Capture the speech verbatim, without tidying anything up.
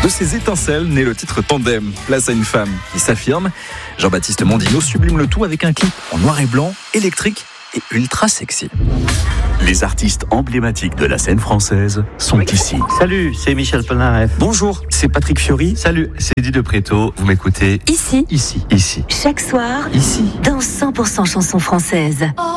De ces étincelles naît le titre Tandem, place à une femme qui s'affirme. Jean-Baptiste Mondino sublime le tout avec un clip en noir et blanc, électrique et ultra sexy. Les artistes emblématiques de la scène française sont ici. Salut, c'est Michel Polnareff. Bonjour, c'est Patrick Fiori. Salut, c'est Di de Préto. Vous m'écoutez Ici, ici, ici, chaque soir, ici. dans cent pour cent chansons françaises.